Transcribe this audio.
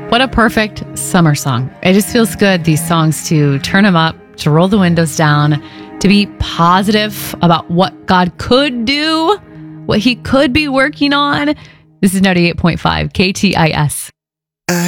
What a perfect summer song. It just feels good, these songs, to turn them up, to roll the windows down, to be positive about what God could do, what he could be working on. This is 98.5 KTIS.